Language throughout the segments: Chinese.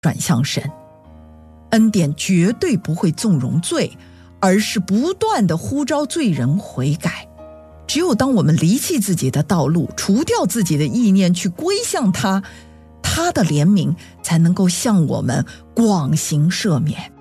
转向神。恩典绝对不会纵容罪，而是不断地呼召罪人悔改。只有当我们离弃自己的道路，除掉自己的意念，去归向他，他的怜悯才能够向我们广行赦免。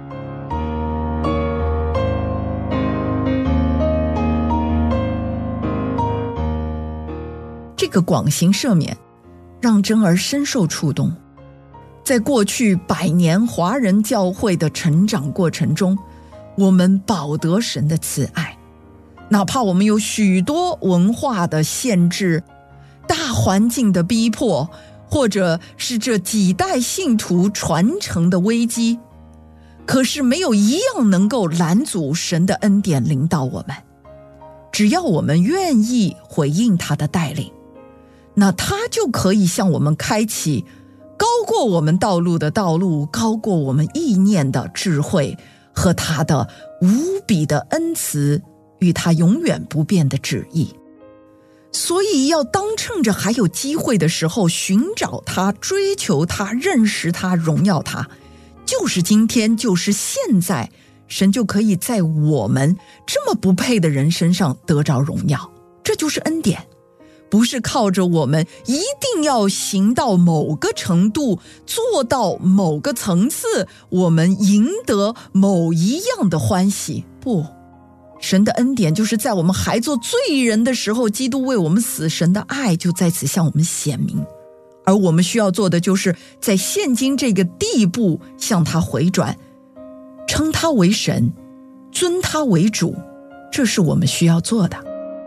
这个广行赦免让珍儿深受触动。在过去100年华人教会的成长过程中，我们饱得神的慈爱，哪怕我们有许多文化的限制、大环境的逼迫，或者是这几代信徒传承的危机，可是没有一样能够拦阻神的恩典临到我们。只要我们愿意回应他的带领，那他就可以向我们开启高过我们道路的道路，高过我们意念的智慧，和他的无比的恩慈与他永远不变的旨意。所以要当趁着还有机会的时候寻找他，追求他，认识他，荣耀他。就是今天，就是现在，神就可以在我们这么不配的人身上得着荣耀。这就是恩典，不是靠着我们一定要行到某个程度，做到某个层次，我们赢得某一样的欢喜。不，神的恩典就是在我们还做罪人的时候，基督为我们死，神的爱就在此向我们显明。而我们需要做的就是在现今这个地步向他回转，称他为神，尊他为主，这是我们需要做的。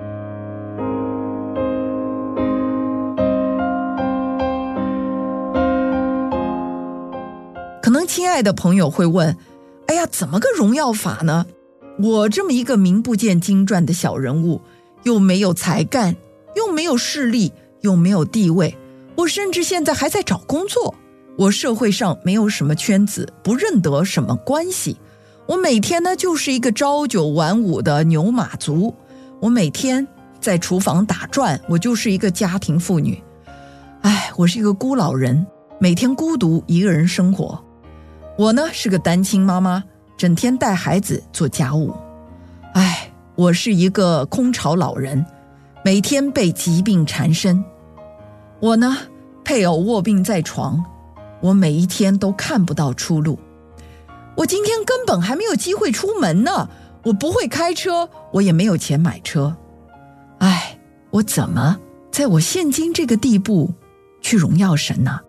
可能亲爱的朋友会问，哎呀，怎么个荣耀法呢？我这么一个名不见经传的小人物，又没有才干，又没有势力，又没有地位，我甚至现在还在找工作，我社会上没有什么圈子，不认得什么关系，我每天呢就是一个朝九晚五的牛马族，我每天在厨房打转，我就是一个家庭妇女。我是一个孤老人，每天孤独一个人生活。我呢是个单亲妈妈，整天带孩子做家务。我是一个空巢老人，每天被疾病缠身。我呢配偶卧病在床，我每一天都看不到出路。我今天根本还没有机会出门呢，我不会开车，我也没有钱买车。我怎么在我现今这个地步去荣耀神呢？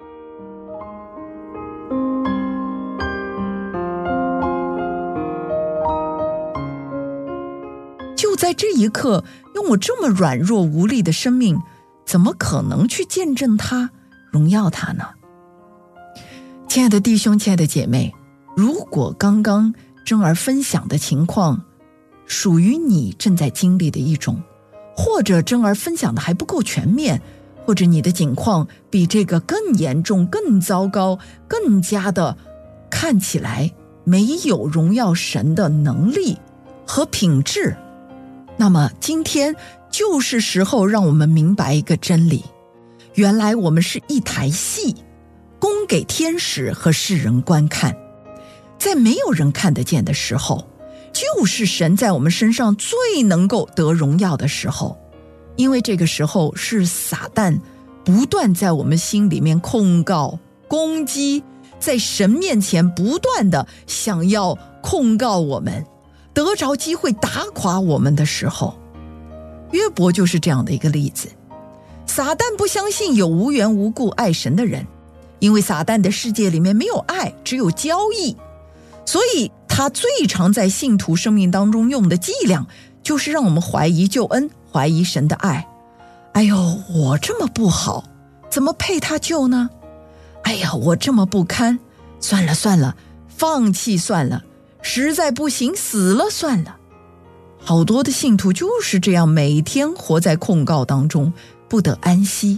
就在这一刻，用我这么软弱无力的生命，怎么可能去见证他，荣耀他呢？亲爱的弟兄，亲爱的姐妹，如果刚刚珍儿分享的情况属于你正在经历的一种，或者珍儿分享的还不够全面，或者你的境况比这个更严重、更糟糕，更加的看起来没有荣耀神的能力和品质，那么今天就是时候让我们明白一个真理，原来我们是一台戏，供给天使和世人观看。在没有人看得见的时候，就是神在我们身上最能够得荣耀的时候。因为这个时候是撒旦不断在我们心里面控告、攻击，在神面前不断的想要控告我们，得着机会打垮我们的时候。约伯就是这样的一个例子。撒旦不相信有无缘无故爱神的人，因为撒旦的世界里面没有爱，只有交易，所以他最常在信徒生命当中用的伎俩，就是让我们怀疑救恩，怀疑神的爱。我这么不好，怎么配他救呢？我这么不堪，算了，放弃算了，实在不行死了算了。好多的信徒就是这样，每天活在控告当中，不得安息。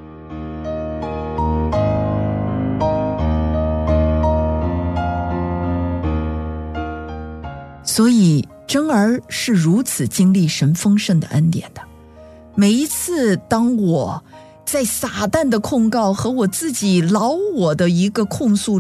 所以珍儿是如此经历神丰盛的恩典的。每一次当我在撒旦的控告和我自己老我的一个控诉